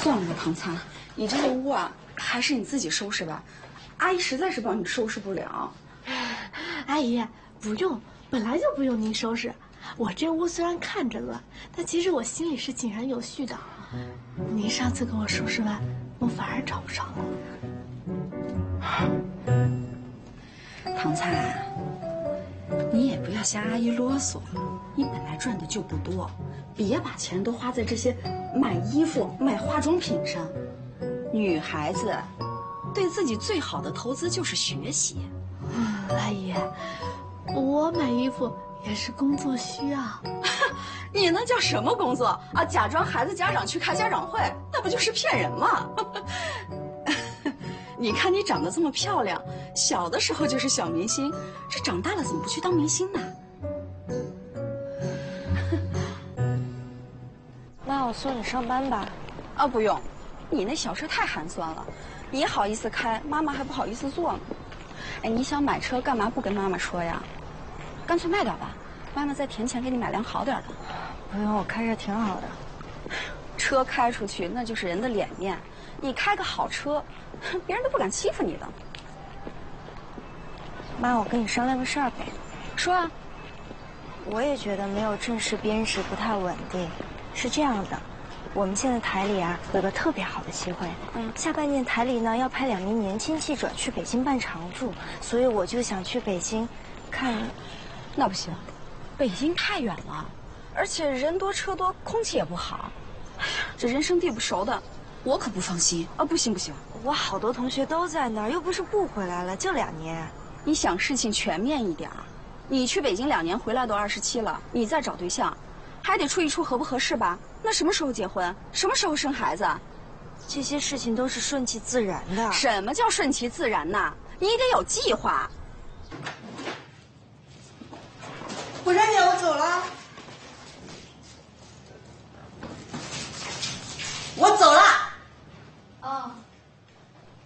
算了吧，唐灿，你这个屋啊，还是你自己收拾吧。阿姨实在是帮你收拾不了。 阿姨，不用，本来就不用您收拾。我这屋虽然看着乱，但其实我心里是井然有序的。您上次给我收拾完，我反而找不着了。 唐灿，你也不要嫌阿姨啰嗦，你本来赚的就不多，别把钱都花在这些买衣服、买化妆品上。女孩子对自己最好的投资就是学习。 阿姨，我买衣服也是工作需要。 你那叫什么工作啊？假装孩子家长去开家长会，那不就是骗人吗？你看你长得这么漂亮，小的时候就是小明星，这长大了怎么不去当明星呢？ 妈，我送你上班吧。 啊，不用，你那小车太寒酸了，你好意思开，妈妈还不好意思坐呢。哎，你想买车干嘛不跟妈妈说呀？干脆卖掉吧，妈妈再填钱给你买辆好点的。 不用，我开着挺好的。 车开出去那就是人的脸面，你开个好车，别人都不敢欺负你的。 妈，我跟你商量个事儿呗。 说啊。 我也觉得没有正式编制不太稳定。是这样的，我们现在台里啊有个特别好的机会，下半年台里呢要派2名年轻记者去北京办常驻，所以我就想去北京看。 那不行，北京太远了，而且人多车多，空气也不好。哎呀，这人生地不熟的，我可不放心啊！不行不行， 我好多同学都在那儿，又不是不回来了，就2年。 你想事情全面一点儿，你去北京2年回来都27了，你再找对象，还得处一处合不合适吧？那什么时候结婚？什么时候生孩子？ 这些事情都是顺其自然的。 什么叫顺其自然呐？你得有计划。 火山姐，我走了。